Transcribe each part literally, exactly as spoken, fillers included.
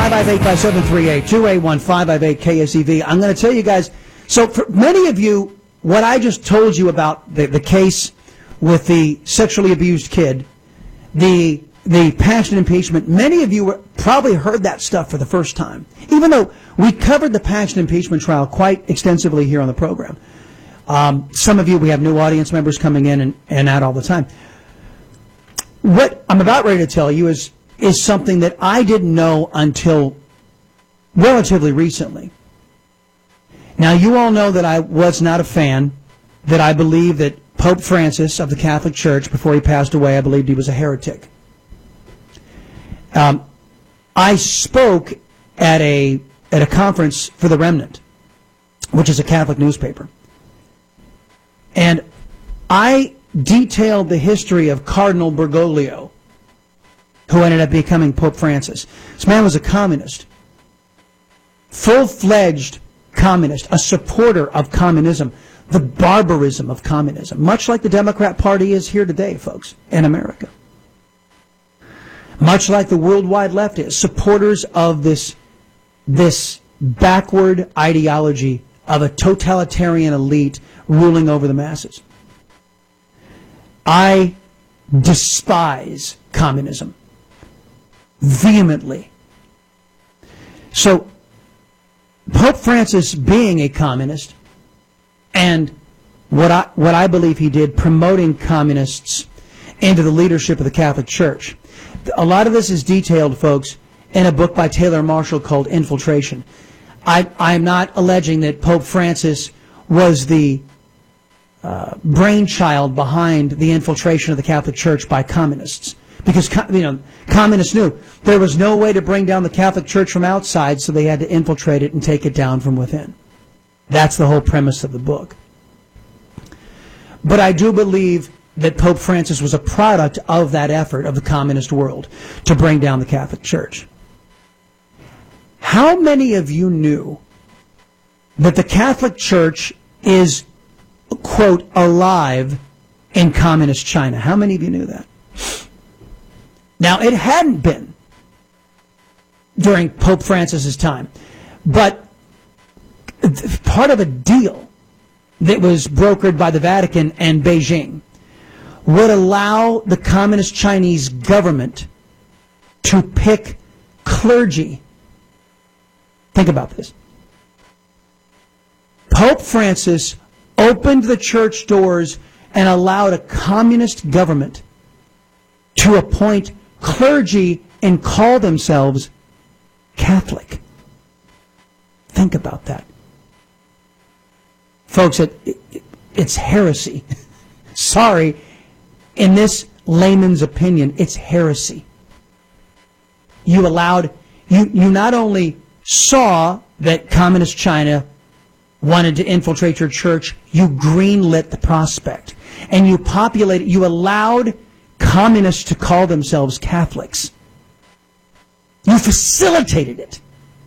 five five eight, five seven three eight, two eight one, five five eight, K S E V. I'm going to tell you guys, so for many of you, what I just told you about the, the case with the sexually abused kid, the the passion impeachment, many of you were, probably heard that stuff for the first time, even though we covered the passion impeachment trial quite extensively here on the program. Um, some of you, we have new audience members coming in and, and out all the time. What I'm about ready to tell you is, is something that I didn't know until relatively recently. Now, you all know that I was not a fan, that I believe that Pope Francis of the Catholic Church, before he passed away, I believed he was a heretic. Um, I spoke at a at a conference for the Remnant, which is a Catholic newspaper. And I detailed the history of Cardinal Bergoglio, who ended up becoming Pope Francis. This man was a communist, full-fledged communist, a supporter of communism, the barbarism of communism, much like the Democrat Party is here today, folks, in America. Much like the worldwide left is, supporters of this, this backward ideology of a totalitarian elite ruling over the masses. I despise communism vehemently. So, Pope Francis being a communist, and what I, what I believe he did, promoting communists into the leadership of the Catholic Church. A lot of this is detailed, folks, in a book by Taylor Marshall called Infiltration. I, I'm not alleging that Pope Francis was the uh, brainchild behind the infiltration of the Catholic Church by communists. Because, you know, communists knew there was no way to bring down the Catholic Church from outside, so they had to infiltrate it and take it down from within. That's the whole premise of the book. But I do believe that Pope Francis was a product of that effort of the communist world to bring down the Catholic Church. How many of you knew that the Catholic Church is, quote, alive in communist China? How many of you knew that? Now, it hadn't been during Pope Francis's time, but part of a deal that was brokered by the Vatican and Beijing would allow the communist Chinese government to pick clergy. Think about this. Pope Francis opened the church doors and allowed a communist government to appoint clergy and call themselves Catholic. Think about that. Folks, it, it, it's heresy. Sorry, in this layman's opinion, it's heresy. You allowed, you, you not only saw that communist China wanted to infiltrate your church, you greenlit the prospect. And you populated, you allowed communists to call themselves Catholics. You facilitated it.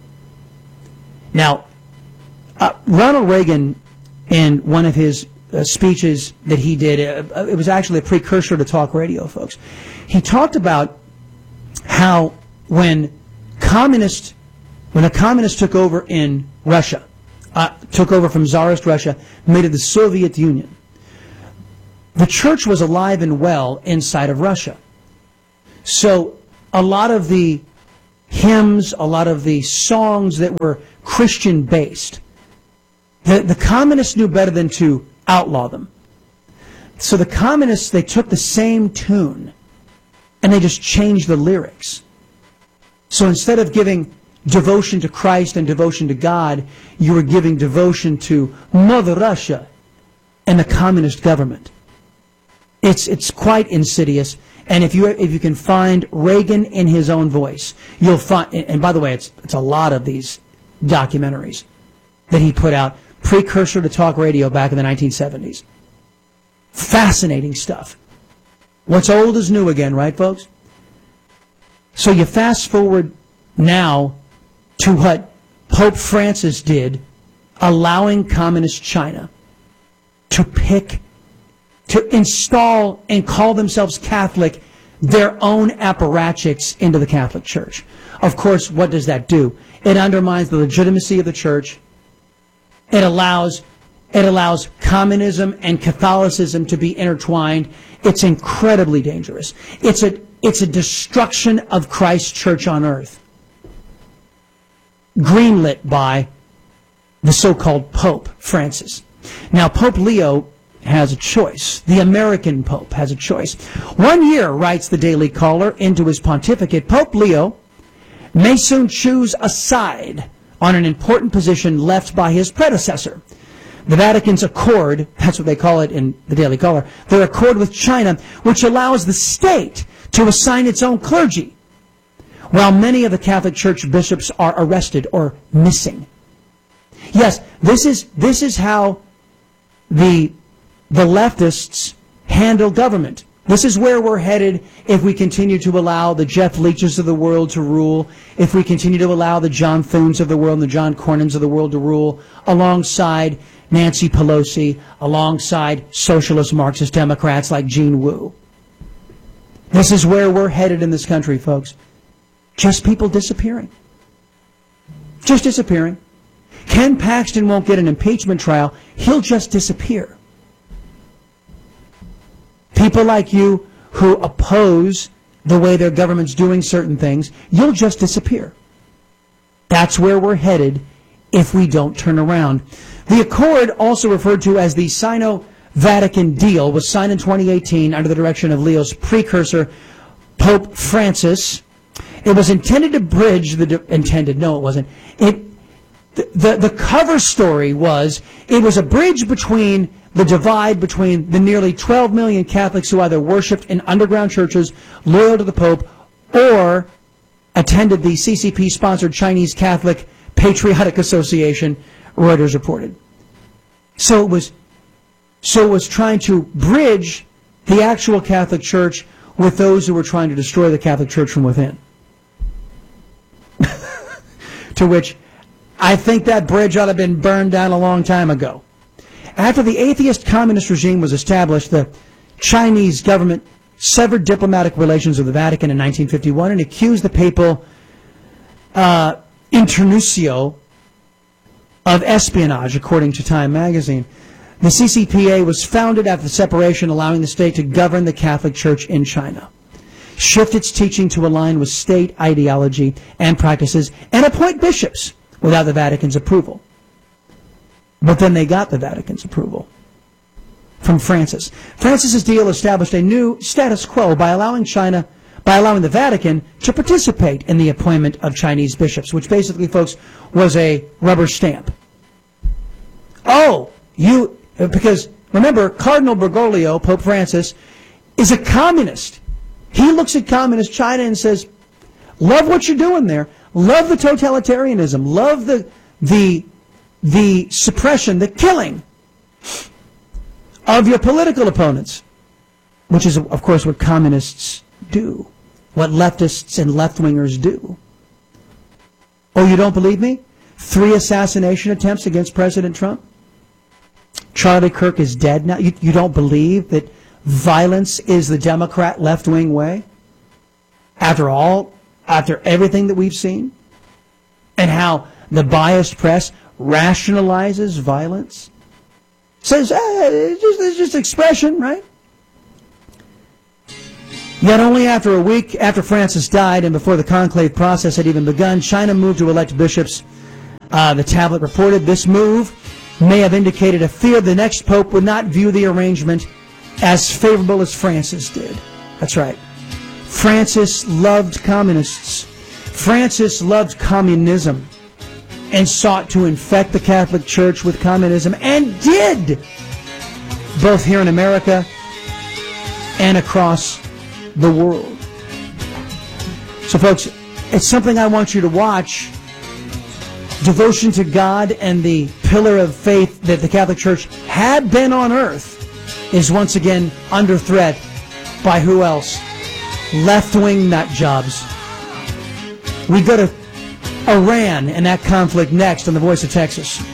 Now, uh, Ronald Reagan, in one of his uh, speeches that he did, uh, it was actually a precursor to talk radio, folks. He talked about how when communist, when the communists took over in Russia, uh, took over from Tsarist Russia, made it the Soviet Union, the church was alive and well inside of Russia. So a lot of the hymns, a lot of the songs that were Christian-based, the, the communists knew better than to outlaw them. So the communists, they took the same tune and they just changed the lyrics. So instead of giving devotion to Christ and devotion to God, you were giving devotion to Mother Russia and the communist government. It's it's quite insidious, and if you if you can find Reagan in his own voice, you'll find. And by the way, it's it's a lot of these documentaries that he put out, precursor to talk radio back in the nineteen seventies. Fascinating stuff. What's old is new again, right, folks? So you fast forward now to what Pope Francis did, allowing communist China to pick, to install and call themselves Catholic their own apparatchiks into the Catholic Church. Of course, what does that do? It undermines the legitimacy of the Church. It allows, it allows communism and Catholicism to be intertwined. It's incredibly dangerous. It's a, it's a destruction of Christ's church on earth, greenlit by the so-called Pope Francis. Now, Pope Leo has a choice. The American Pope has a choice. One year, writes the Daily Caller into his pontificate, Pope Leo may soon choose a side on an important position left by his predecessor. The Vatican's accord, that's what they call it in the Daily Caller, their accord with China, which allows the state to assign its own clergy, while many of the Catholic Church bishops are arrested or missing. Yes, this is this is how the the leftists handle government. This is where we're headed if we continue to allow the Jeff Leaches of the world to rule, if we continue to allow the John Thunes of the world and the John Cornyn's of the world to rule, alongside Nancy Pelosi, alongside socialist Marxist Democrats like Gene Wu. This is where we're headed in this country, folks. Just people disappearing. Just disappearing. Ken Paxton won't get an impeachment trial. He'll just disappear. People like you who oppose the way their government's doing certain things, you'll just disappear. That's where we're headed if we don't turn around. The accord, also referred to as the Sino-Vatican deal, was signed in twenty eighteen under the direction of Leo's precursor, Pope Francis. It was intended to bridge the... Di- intended, no it wasn't. It, the, the, the cover story was, it was a bridge between the divide between the nearly twelve million Catholics who either worshipped in underground churches loyal to the Pope or attended the C C P-sponsored Chinese Catholic Patriotic Association, Reuters reported. So it was, so it was trying to bridge the actual Catholic Church with those who were trying to destroy the Catholic Church from within. To which I think that bridge ought to have been burned down a long time ago. After the atheist communist regime was established, the Chinese government severed diplomatic relations with the Vatican in nineteen fifty-one and accused the papal uh, internuncio of espionage, according to Time magazine. The C C P A was founded after the separation, allowing the state to govern the Catholic Church in China, shift its teaching to align with state ideology and practices, and appoint bishops without the Vatican's approval. But then they got the Vatican's approval from Francis. Francis's deal established a new status quo by allowing China, by allowing the Vatican to participate in the appointment of Chinese bishops, which basically, folks, was a rubber stamp. Oh, you, because remember, Cardinal Bergoglio, Pope Francis, is a communist. He looks at communist China and says, love what you're doing there. Love the totalitarianism. Love the, the, the suppression, the killing of your political opponents, which is, of course, what communists do, what leftists and left-wingers do. Oh, you don't believe me? Three assassination attempts against President Trump. Charlie Kirk is dead now. You, you don't believe that violence is the Democrat left-wing way? After all, after everything that we've seen? And how the biased press rationalizes violence? Says, eh, it's just, it's just expression, right? Yet only after a week after Francis died and before the conclave process had even begun, China moved to elect bishops. Uh, the tablet reported this move may have indicated a fear the next pope would not view the arrangement as favorable as Francis did. That's right. Francis loved communists. Francis loved communism and sought to infect the Catholic Church with communism, and did, both here in America and across the world. So, folks, it's something I want you to watch. Devotion to God and the pillar of faith that the Catholic Church had been on earth is once again under threat by who else? Left-wing nut jobs. We go to Iran and that conflict next on The Voice of Texas.